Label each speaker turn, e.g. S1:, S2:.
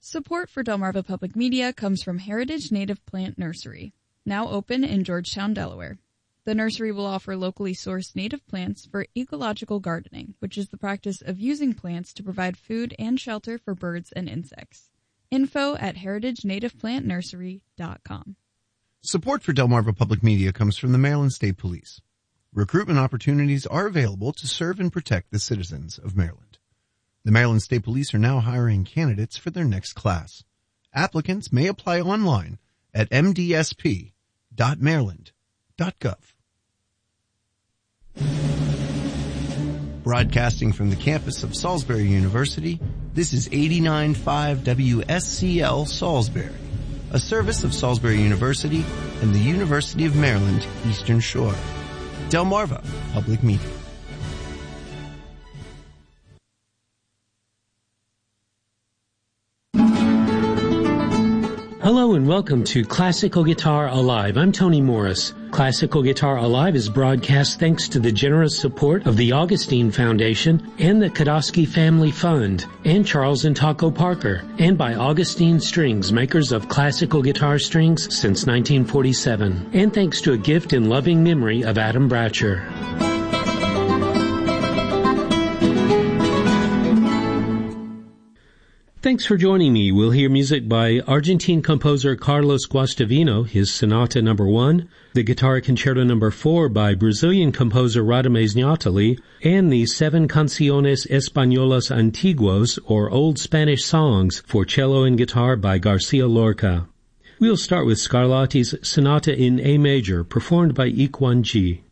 S1: Support for Delmarva Public Media comes from Heritage Native Plant Nursery, now open in Georgetown, Delaware. The nursery will offer locally sourced native plants for ecological gardening, which is the practice of using plants to provide food and shelter for birds and insects. Info at heritagenativeplantnursery.com.
S2: Support for Delmarva Public Media comes from the Maryland State Police. Recruitment opportunities are available to serve and protect the citizens of Maryland. The Maryland State Police are now hiring candidates for their next class. Applicants may apply online at mdsp.maryland.gov. Broadcasting from the campus of Salisbury University, this is 89.5 WSCL Salisbury, a service of Salisbury University and the University of Maryland, Eastern Shore. Delmarva Public Media.
S3: Hello and welcome to Classical Guitar Alive. I'm Tony Morris. Classical Guitar Alive is broadcast thanks to the generous support of the Augustine Foundation and the Kodosky Family Fund and Charles and Taco Parker, and by Augustine Strings, makers of classical guitar strings since 1947, and thanks to a gift in loving memory of Adam Bratcher. Thanks for joining me. We'll hear music by Argentine composer Carlos Guastavino, his Sonata No. 1, the Guitar Concerto No. 4 by Brazilian composer Radamés Nahtali, and the 7 Canciones Españolas Antiguos, or Old Spanish Songs, for cello and guitar by Garcia Lorca. We'll start with Scarlatti's Sonata in A major, performed by Iquan Ji.